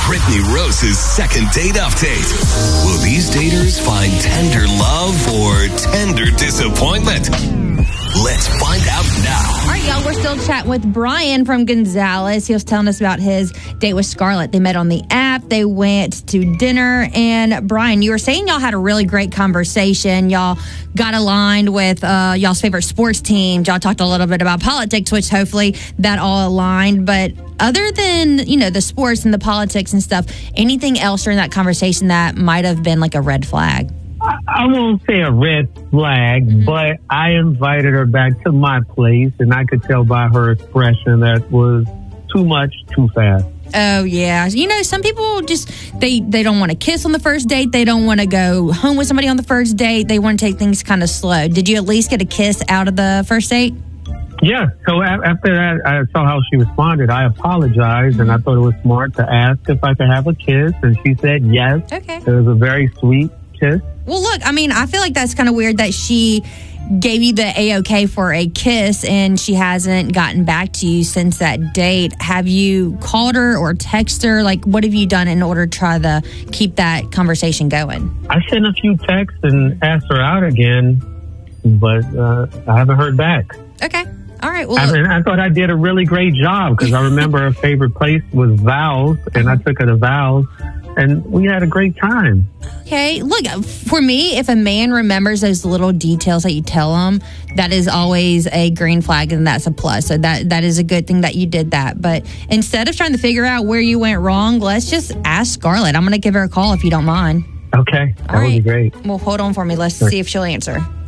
Brittany Rose's second date update. Will these daters find tender love or tender disappointment? Let's find out now. All right, y'all, we're still chatting with Brian from Gonzales. He was telling us about his date with Scarlett. They met on the app. They went to dinner. And Brian, you were saying y'all had a really great conversation. Y'all got aligned with y'all's favorite sports teams. Y'all talked a little bit about politics, which hopefully that all aligned. But other than, the sports and the politics and stuff, anything else during that conversation that might have been like a red flag? I won't say a red flag, but I invited her back to my place, and I could tell by her expression that was too much, too fast. Oh, yeah. Some people just, they don't want to kiss on the first date. They don't want to go home with somebody on the first date. They want to take things kind of slow. Did you at least get a kiss out of the first date? Yeah. So after that, I saw how she responded. I apologized, and I thought it was smart to ask if I could have a kiss, and she said yes. Okay. It was a very sweet kiss. Well, look, I feel like that's kind of weird that she gave you the A-OK for a kiss and she hasn't gotten back to you since that date. Have you called her or texted her? Like, what have you done in order to try to keep that conversation going? I sent a few texts and asked her out again, but I haven't heard back. Okay. All right. Well, I thought I did a really great job because I remember her favorite place was Val's, and I took her to Val's, and we had a great time. Okay. Look, for me, if a man remembers those little details that you tell him, that is always a green flag, and that's a plus. So that is a good thing that you did that. But instead of trying to figure out where you went wrong, let's just ask Scarlett. I'm going to give her a call if you don't mind. Okay. That would be great. Well, hold on for me. Let's see if she'll answer.